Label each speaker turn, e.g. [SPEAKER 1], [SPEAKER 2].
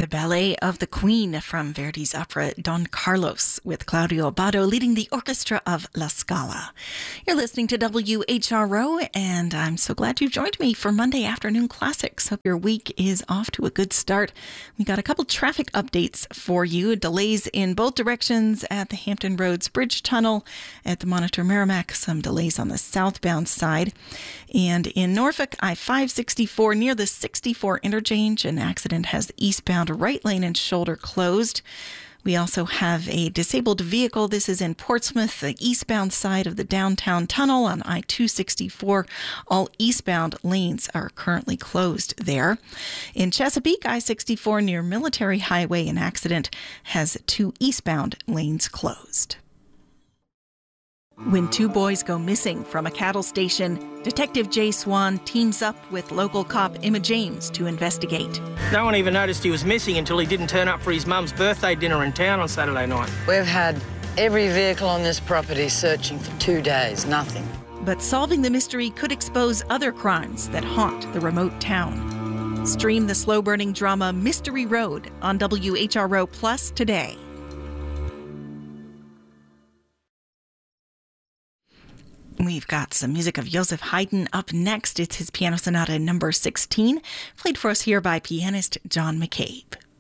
[SPEAKER 1] The Ballet of the Queen from Verdi's opera Don Carlos, with Claudio Abbado leading the orchestra of La Scala. You're listening to WHRO, and I'm so glad you've joined me for Monday Afternoon Classics. Hope your week is off to a good start. We got a couple traffic updates for you. Delays in both directions at the Hampton Roads Bridge Tunnel, at the Monitor Merrimack, some delays on the southbound side. And in Norfolk, I-564 near the 64 interchange, an accident has the eastbound right lane and shoulder closed. We also have a disabled vehicle. This is in Portsmouth, the eastbound side of the downtown tunnel on I-264. All eastbound lanes are currently closed there. In Chesapeake, I-64 near Military Highway, an accident has 2 eastbound lanes closed. When 2 boys go missing from a cattle station, Detective Jay Swan teams up with local cop Emma James to investigate.
[SPEAKER 2] No one even noticed he was missing until he didn't turn up for his mum's birthday dinner in town on Saturday night.
[SPEAKER 3] We've had every vehicle on this property searching for 2 days, nothing.
[SPEAKER 1] But solving the mystery could expose other crimes that haunt the remote town. Stream the slow-burning drama Mystery Road on WHRO Plus today. We've got some music of Joseph Haydn up next. It's his Piano Sonata number 16, played for us here by pianist John McCabe.